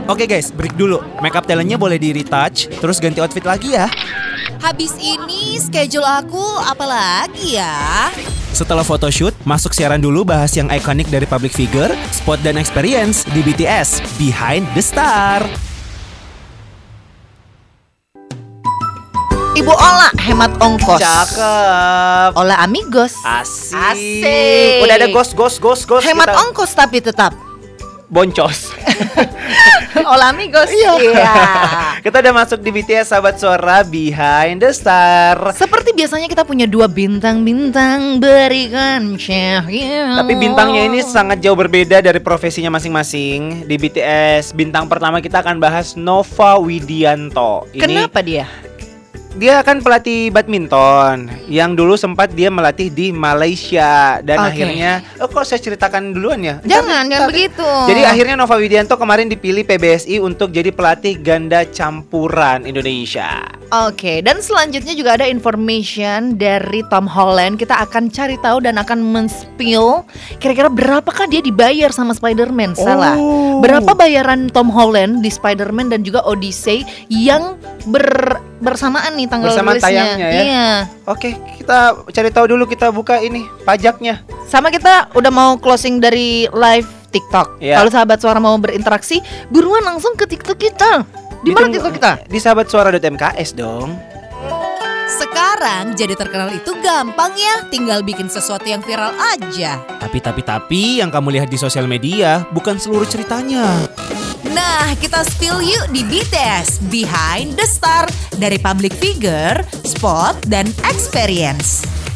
Oke guys, break dulu. Makeup talentnya boleh di retouch, terus ganti outfit lagi ya. Habis ini schedule aku apa lagi ya? Setelah photoshoot, masuk siaran dulu bahas yang ikonik dari public figure, spot dan experience di BTS Behind the Star. Ibu Ola hemat ongkos. Cakep. Ola amigos. Asik. Udah ada ghost. Hemat kita. ongkos tapi tetap. Boncos. Ola amigos. Iya. Kita udah masuk di BTS Sahabat Suara Behind the Star. Seperti biasanya kita punya 2 bintang-bintang berikan cahaya. Tapi bintangnya ini sangat jauh berbeda dari profesinya masing-masing. Di BTS, bintang pertama kita akan bahas Nova Widianto. Kenapa dia? Dia kan pelatih badminton yang dulu sempat dia melatih di Malaysia dan akhirnya kok saya ceritakan duluan ya? Jangan begitu. Jadi akhirnya Nova Widianto kemarin dipilih PBSI untuk jadi pelatih ganda campuran Indonesia. Oke, dan selanjutnya juga ada information dari Tom Holland. Kita akan cari tahu dan akan men-spill kira-kira berapakah dia dibayar sama Spider-Man. Salah. Berapa bayaran Tom Holland di Spider-Man dan juga Odyssey yang bersamaan nih tanggal bersamaan rilisnya. Tayangnya ya. Iya. Oke, kita cari tahu dulu, kita buka ini pajaknya. Sama kita udah mau closing dari live TikTok. Iya. Kalau sahabat suara mau berinteraksi, buruan langsung ke TikTok kita. Di mana TikTok kita? Di sahabatsuara.mks dong. Sekarang jadi terkenal itu gampang ya, tinggal bikin sesuatu yang viral aja. Tapi yang kamu lihat di sosial media bukan seluruh ceritanya. Nah, kita spill yuk di BTS Behind the Star dari public figure, spot, dan experience.